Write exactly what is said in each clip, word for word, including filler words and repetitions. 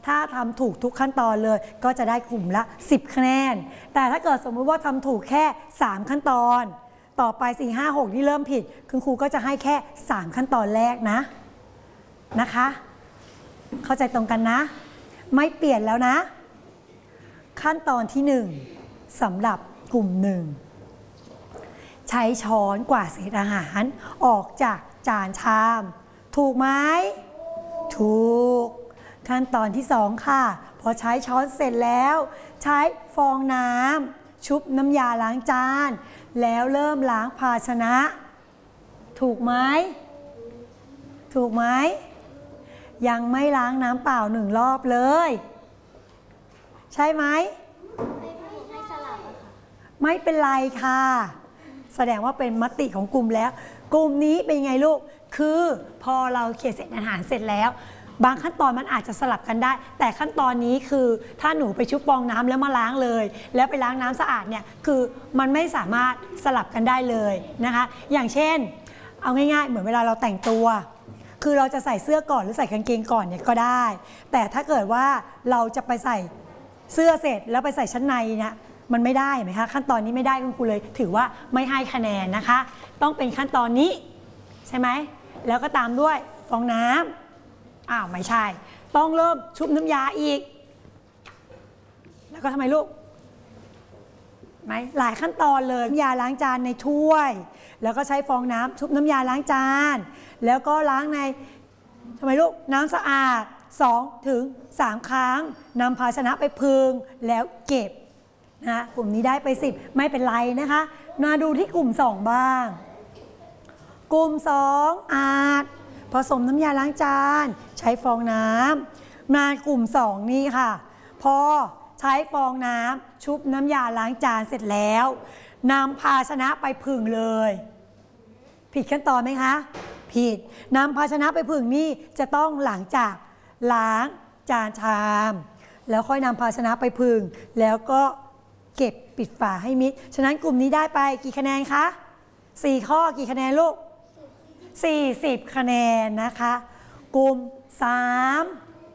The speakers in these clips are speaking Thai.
ถ้าทำถูกทุกขั้นตอนเลยก็จะได้กลุ่มละสิบคะแนนแต่ถ้าเกิดสมมุติว่าทำถูกแค่สามขั้นตอนต่อไปสี่ ห้า หกที่เริ่มผิดคุณครูก็จะให้แค่สามขั้นตอนแรกนะนะคะเข้าใจตรงกันนะไม่เปลี่ยนแล้วนะขั้นตอนที่หนึ่งสำหรับกลุ่มหนึ่งใช้ช้อนกวาดเศษอาหารออกจากจานชามถูกไหมถูกขั้นตอนที่สองค่ะพอใช้ช้อนเสร็จแล้วใช้ฟองน้ำชุบน้ำยาล้างจานแล้วเริ่มล้างภาชนะถูกไหมถูกไหมยังไม่ล้างน้ำเปล่าหนึ่งรอบเลยใช่ไหมไม่สลับอะค่ะไม่เป็นไรค่ะแสดงว่าเป็นมติของกลุ่มแล้วกลุ่มนี้เป็นไงลูกคือพอเราเขียนเสร็จอาหารเสร็จแล้วบางขั้นตอนมันอาจจะสลับกันได้แต่ขั้นตอนนี้คือถ้าหนูไปชุบฟองน้ำแล้วมาล้างเลยแล้วไปล้างน้ำสะอาดเนี่ยคือมันไม่สามารถสลับกันได้เลยนะคะอย่างเช่นเอาง่ายๆเหมือนเวลาเราแต่งตัวคือเราจะใส่เสื้อก่อนหรือใส่กางเกงก่อนเนี่ยก็ได้แต่ถ้าเกิดว่าเราจะไปใส่เสื้อเสร็จแล้วไปใส่ชั้นในเนี่ยมันไม่ได้ไหมคะขั้นตอนนี้ไม่ได้คุณครูเลยถือว่าไม่ให้คะแนนนะคะต้องเป็นขั้นตอนนี้ใช่ไหมแล้วก็ตามด้วยฟองน้ำอ้าวไม่ใช่ต้องเริ่มชุบน้ำยาอีกแล้วก็ทำไมลูกไหมหลายขั้นตอนเลยน้ำยาล้างจานในถ้วยแล้วก็ใช้ฟองน้ำชุบน้ำยาล้างจานแล้วก็ล้างในทำไมลูกน้ำสะอาดสองถึงสามครั้งนำภาชนะไปพึงแล้วเก็บนะกลุ่มนี้ได้ไปสิบไม่เป็นไรนะคะมาดูที่กลุ่มสองบ้างกลุ่มสองอาจผสมน้ำยาล้างจานใช้ฟองน้ำมากลุ่มสองนี่ค่ะพอใช้ฟองน้ำชุบน้ำยาล้างจานเสร็จแล้วนำภาชนะไปผึ่งเลยผิดขั้นตอนไหมคะผิดนำภาชนะไปผึ่งนี่จะต้องหลังจากล้างจานชามแล้วค่อยนำภาชนะไปผึ่งแล้วก็เก็บปิดฝาให้มิดฉะนั้นกลุ่มนี้ได้ไปกี่คะแนนคะสี่ข้อกี่คะแนนลูกสี่สิบคะแนนนะคะกลุ่มสาม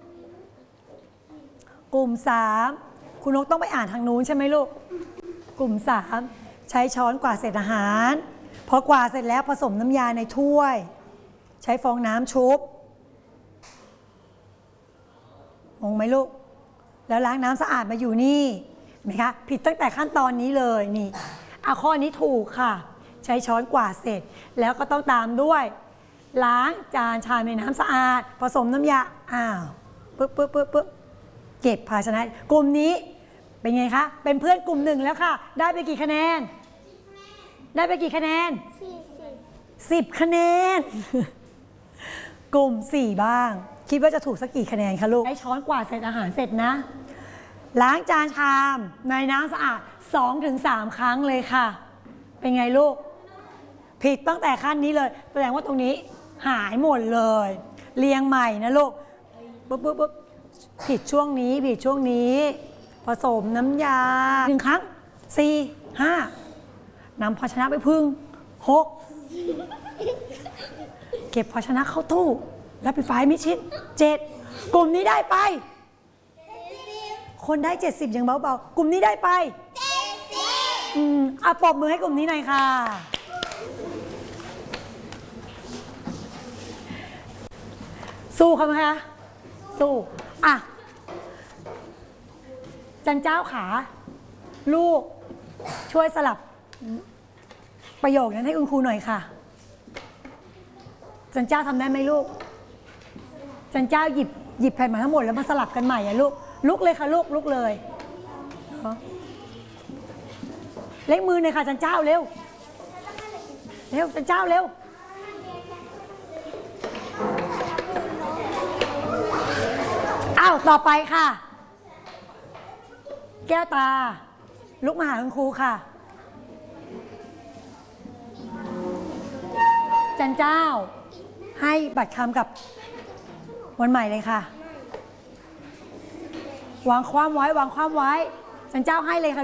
กลุ่มสามคุณนกต้องไปอ่านทางนู้นใช่ไหมลูกกลุ่มสามใช้ช้อนกวาดเศษอาหารพอกวาดเสร็จแล้วผสมน้ำยาในถ้วยใช้ฟองน้ำชุบงงไหมลูกแล้วล้างน้ำสะอาดมาอยู่นี่เห็นไหมคะผิดตั้งแต่ขั้นตอนนี้เลยนี่เอาข้อนี้ถูกค่ะใช้ช้อนกวาดเสร็จแล้วก็ต้องตามด้วยล้างจานชามในน้ำสะอาดผสมน้ำยาอ้าวปึ๊บปึ๊บปึ๊บปึ๊บเก็บภาชนะกลุ่มนี้เป็นไงคะเป็นเพื่อนกลุ่มหนึ่งแล้วค่ะได้ไปกี่คะแนนได้ไปกี่คะแนนสิบคะแนนกลุ่มสี่บ้างคิดว่าจะถูกสักกี่คะแนนคะลูกใช้ช้อนกวาดเศษอาหารเสร็จนะล้างจานชามในน้ำสะอาด สองถึงสาม ครั้งเลยค่ะเป็นไงลูกผิดตั้งแต่ขั้นนี้เลยแสดงว่าตรงนี้หายหมดเลยเรียงใหม่นะลูกปุ๊บปุ๊บปุ๊บผิดช่วงนี้ผิดช่วงนี้ผสมน้ำยาหนึ่งครั้งสี่ห้านำภาชนะไปพึ่งหกเก็บภาชนะเข้าตู้แล้วปิดฝามิดชิดเจ็ดกลุ่มนี้ได้ไปคนได้เจ็ดสิบยังเบาๆกลุ่มนี้ได้ไปเจ็ดสิบอืมเอาปรบมือให้กลุ่มนี้หน่อยค่ะสู้เขาไหมคะสู้อ่ะจันเจ้าขาลูกช่วยสลับประโยคนั้นให้คุณครูหน่อยค่ะจันเจ้าทำได้ไหมลูกจันเจ้าหยิบหยิบแผ่นมาทั้งหมดแล้วมาสลับกันใหม่อ่ะลูกลุกเลยค่ะลูกลุกเลยเล็กมือหน่อยค่ะจันเจ้าเร็วเร็วจันเจ้าเร็วอ้าวต่อไปค่ะแก้วตาลุกมาหาคุณครูค่ะจันเจ้าให้บัตรคำกับวันใหม่เลยค่ะวางความไว้วางความไว้จันเจ้าให้เลยค่ะ